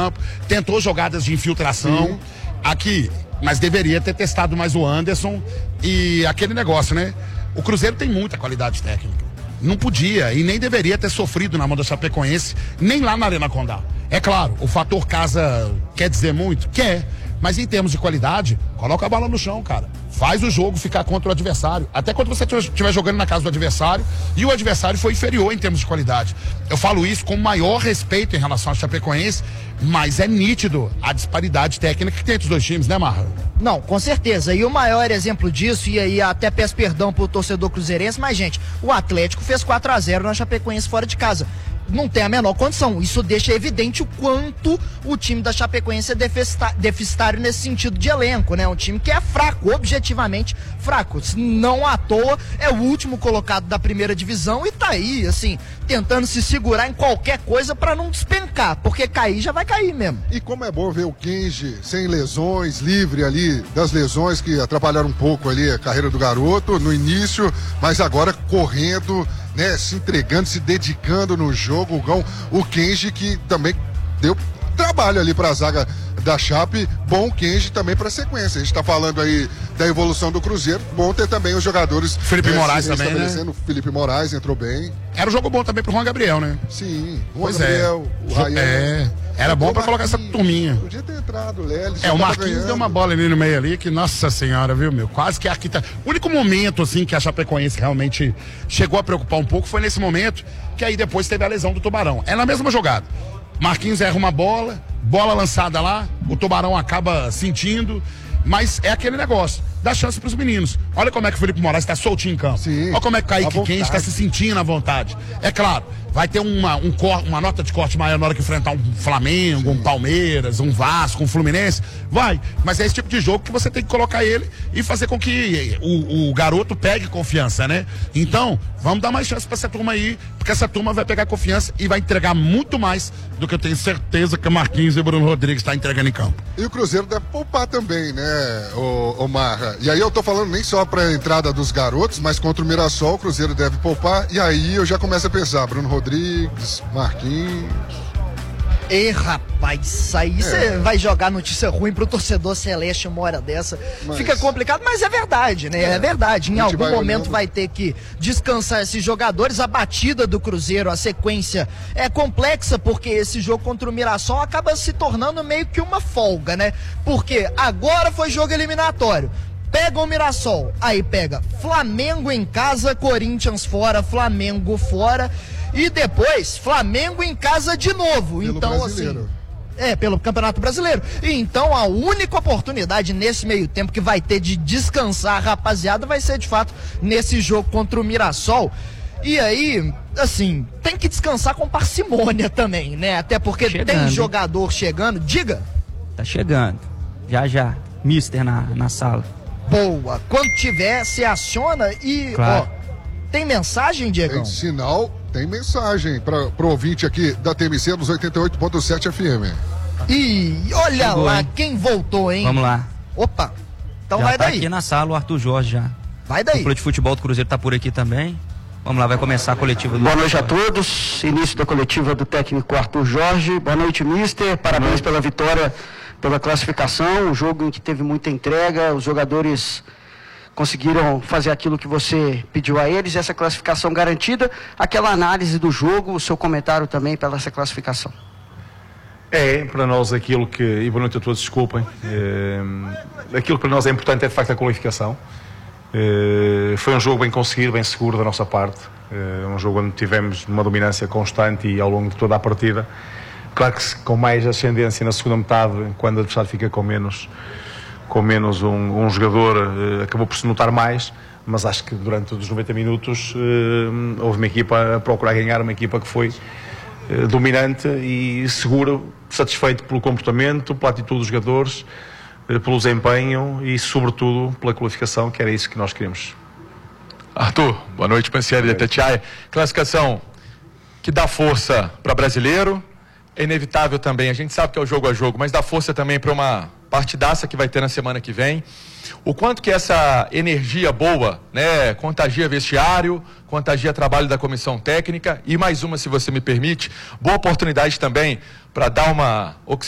campo, tentou jogadas de infiltração aqui, mas deveria ter testado mais o Anderson e aquele negócio, né? O Cruzeiro tem muita qualidade técnica. Não podia e nem deveria ter sofrido na mão da Chapecoense, nem lá na Arena Condá. É claro, o fator casa quer dizer muito? Quer. Mas em termos de qualidade, coloca a bola no chão, cara. Faz o jogo ficar contra o adversário. Até quando você estiver jogando na casa do adversário e o adversário foi inferior em termos de qualidade. Eu falo isso com o maior respeito em relação à Chapecoense, mas é nítido a disparidade técnica que tem entre os dois times, né, Marra? Não, com certeza. E o maior exemplo disso, e aí até peço perdão pro torcedor cruzeirense, mas, gente, o Atlético fez 4-0 na Chapecoense fora de casa. Não tem a menor condição. Isso deixa evidente o quanto o time da Chapecoense é deficitário nesse sentido de elenco, né? Um time que é fraco, objetivamente fraco. Não à toa, é o último colocado da primeira divisão e tá aí, assim, tentando se segurar em qualquer coisa pra não despencar, porque cair já vai cair mesmo. E como é bom ver o Kenji sem lesões, livre ali das lesões que atrapalharam um pouco ali a carreira do garoto no início, mas agora correndo, né, se entregando, se dedicando no jogo. O Kenji que também deu trabalho ali para a zaga da Chape, bom Kenji também para a sequência. A gente está falando aí da evolução do Cruzeiro, bom ter também os jogadores Felipe Moraes também, né? Felipe Moraes entrou bem. Era um jogo bom também pro Juan Gabriel, né? Sim, Juan Gabriel, o Ryan. Era bom para colocar essa turminha. Podia ter entrado, Lélis. O Marquinhos deu uma bola ali no meio ali, que nossa senhora, viu, meu? Quase que a arquita... O único momento, assim, que a Chapecoense realmente chegou a preocupar um pouco foi nesse momento, que aí depois teve a lesão do Tubarão. É na mesma jogada. Marquinhos erra uma bola lançada lá, o Tubarão acaba sentindo, mas é aquele negócio, dá chance pros meninos. Olha como é que o Felipe Moraes tá soltinho em campo. Sim, olha como é que o Kaique Kenji está se sentindo à vontade. É claro, vai ter uma nota de corte maior na hora que enfrentar um Flamengo, um Palmeiras, um Vasco, um Fluminense. Vai, mas é esse tipo de jogo que você tem que colocar ele e fazer com que o garoto pegue confiança, né? Então, vamos dar mais chance pra essa turma aí, porque essa turma vai pegar confiança e vai entregar muito mais do que eu tenho certeza que Marquinhos e Bruno Rodrigues está entregando em campo. E o Cruzeiro deve poupar também, né, o Marra? E aí eu tô falando nem só pra entrada dos garotos, mas contra o Mirassol o Cruzeiro deve poupar, e aí eu já começo a pensar, Bruno Rodrigues, Marquinhos... Ei, rapaz, isso aí você vai jogar notícia ruim pro torcedor celeste uma hora dessa. Fica complicado, mas é verdade, né? É verdade. Em algum momento vai ter que descansar esses jogadores. A batida do Cruzeiro, a sequência é complexa, porque esse jogo contra o Mirassol acaba se tornando meio que uma folga, né? Porque agora foi jogo eliminatório. Pega o Mirassol, aí pega Flamengo em casa, Corinthians fora, Flamengo fora. E depois, Flamengo em casa de novo. Pelo então, brasileiro. assim. Pelo Campeonato Brasileiro. Então, a única oportunidade nesse meio tempo que vai ter de descansar a rapaziada vai ser, de fato, nesse jogo contra o Mirassol. E aí, assim, tem que descansar com parcimônia também, né? Até porque tem jogador chegando. Diga. Tá chegando. Já. Mister na sala. Boa. Quando tiver, se aciona e, claro. Tem mensagem, Diegão? Tem sinal, tem mensagem pro ouvinte aqui da TMC dos 88.7 FM. E olha chegou, lá, hein? quem voltou, hein? Vamos lá. Opa, então já vai tá daí. Aqui na sala o Arthur Jorge já. Vai daí. O Clube de Futebol do Cruzeiro tá por aqui também. Vamos lá, vai começar a coletiva do... Boa noite a todos, início da coletiva do técnico Arthur Jorge. Boa noite, mister, parabéns pela vitória, pela classificação, um jogo em que teve muita entrega, os jogadores conseguiram fazer aquilo que você pediu a eles, essa classificação garantida, aquela análise do jogo, o seu comentário também pela essa classificação. Para nós aquilo que, e boa noite a todos, desculpem, aquilo que para nós é importante é de facto a qualificação. Foi um jogo bem conseguido, bem seguro da nossa parte, um jogo onde tivemos uma dominância constante e ao longo de toda a partida, claro que com mais ascendência na segunda metade, quando o adversário fica com menos um jogador, acabou por se notar mais, mas acho que durante os 90 minutos houve uma equipa a procurar ganhar, uma equipa que foi dominante e segura, satisfeito pelo comportamento, pela atitude dos jogadores, pelo desempenho e sobretudo pela qualificação, que era isso que nós queríamos. Arthur, boa noite, Pansieri da Tatiaia. Classificação que dá força para brasileiro, é inevitável também, a gente sabe que é o jogo a jogo, mas dá força também para uma partidaça que vai ter na semana que vem. O quanto que essa energia boa, né, contagia vestiário, contagia trabalho da comissão técnica, e mais uma, se você me permite, boa oportunidade também para dar uma